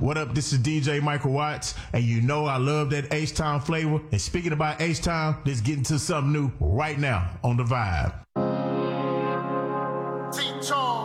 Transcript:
What up? This is DJ Michael Watts, and you know I love that H-Town flavor. And speaking about H-Town, let's get into something new right now on The Vibe.